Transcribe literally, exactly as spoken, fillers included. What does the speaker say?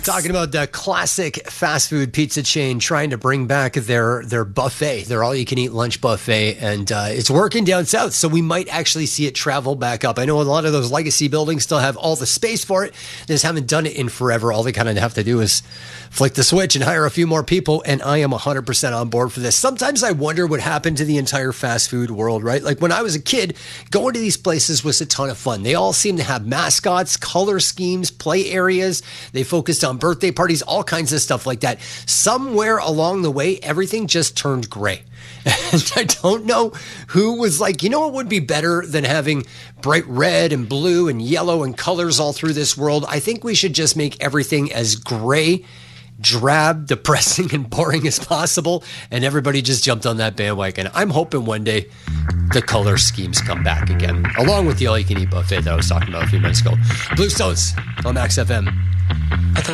Talking about the classic fast food pizza chain trying to bring back their their buffet, their all-you-can-eat lunch buffet, and uh, it's working down south, so we might actually see it travel back up. I know a lot of those legacy buildings still have all the space for it. They just haven't done it in forever. All they kind of have to do is flick the switch and hire a few more people, and I am one hundred percent on board for this. Sometimes I wonder what happened to the entire fast food world, right? Like when I was a kid, going to these places was a ton of fun. They all seemed to have mascots, color schemes, play areas. They focused on birthday parties, all kinds of stuff like that. Somewhere along the way, everything just turned gray. And I don't know who was like, you know what would be better than having bright red and blue and yellow and colors all through this world? I think we should just make everything as gray, drab, depressing, and boring as possible. And everybody just jumped on that bandwagon. I'm hoping one day the color schemes come back again, along with the all-you-can-eat buffet that I was talking about a few minutes ago. Bluestones on Max F M.